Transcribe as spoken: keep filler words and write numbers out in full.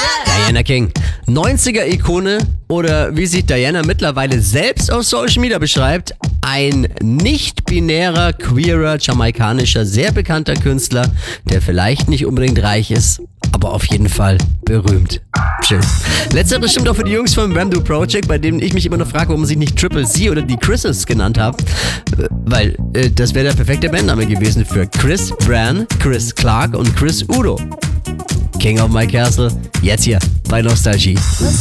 Diana King. neunziger-Ikone oder wie sich Diana mittlerweile selbst auf Social Media beschreibt, ein nicht-binärer, queerer, jamaikanischer, sehr bekannter Künstler, der vielleicht nicht unbedingt reich ist, aber auf jeden Fall berühmt. Schön. Letzteres stimmt auch für die Jungs vom Ramdo Project, bei denen ich mich immer noch frage, warum sie nicht Triple C oder die Chris's genannt haben. Weil äh, das wäre der perfekte Bandname gewesen für Chris Bran, Chris Clark und Chris Udo. King of My Castle, jetzt hier bei Nostalgie.